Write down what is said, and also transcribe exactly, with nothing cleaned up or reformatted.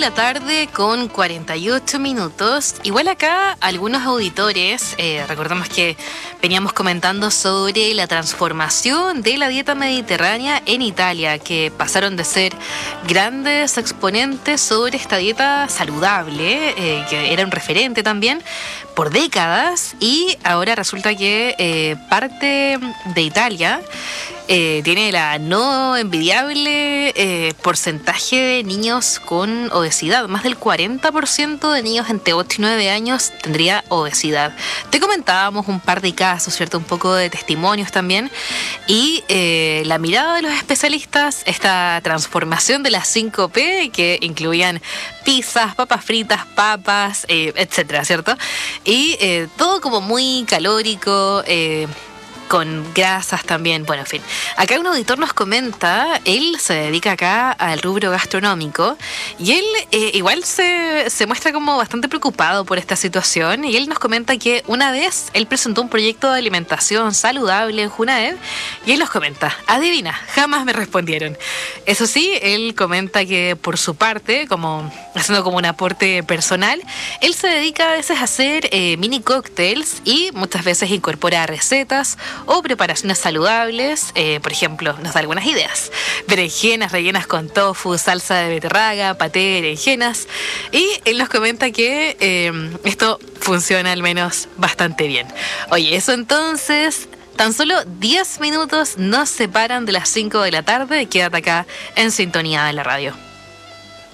la tarde con cuarenta y ocho minutos. Igual acá algunos auditores, eh, recordamos que veníamos comentando sobre la transformación de la dieta mediterránea en Italia, que pasaron de ser grandes exponentes sobre esta dieta saludable, eh, que era un referente también por décadas, y ahora resulta que eh, parte de Italia Eh, tiene la no envidiable eh, porcentaje de niños con obesidad. Más del cuarenta por ciento de niños entre ocho y nueve años tendría obesidad. Te comentábamos un par de casos, ¿cierto? Un poco de testimonios también. Y eh, la mirada de los especialistas, esta transformación de las cinco P, que incluían pizzas, papas fritas, papas, eh, etcétera, ¿cierto? Y eh, todo como muy calórico, eh, con grasas también, bueno, en fin. Acá un auditor nos comenta, él se dedica acá al rubro gastronómico y él eh, igual se, se muestra como bastante preocupado por esta situación, y él nos comenta que una vez él presentó un proyecto de alimentación saludable en Junaed y él nos comenta, adivina, jamás me respondieron. Eso sí, él comenta que por su parte, como haciendo como un aporte personal, él se dedica a veces a hacer eh, mini cócteles y muchas veces incorpora recetas o preparaciones saludables. Eh, por ejemplo, nos da algunas ideas: berenjenas rellenas con tofu, salsa de beterraga, paté de berenjenas, y él nos comenta que eh, esto funciona al menos bastante bien. Oye, eso entonces, tan solo diez minutos nos separan de las cinco de la tarde. Quédate acá en sintonía de la radio.